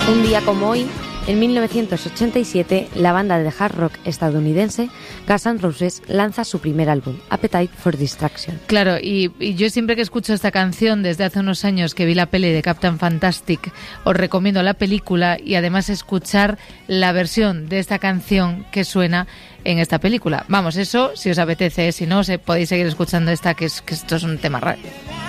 Un día como hoy, en 1987, la banda de hard rock estadounidense Guns N' Roses lanza su primer álbum, Appetite for Destruction. Claro, y yo siempre que escucho esta canción, desde hace unos años que vi la peli de Captain Fantastic, os recomiendo la película y además escuchar la versión de esta canción que suena en esta película. Vamos, eso si os apetece, si no, podéis seguir escuchando esta, que esto es un tema raro.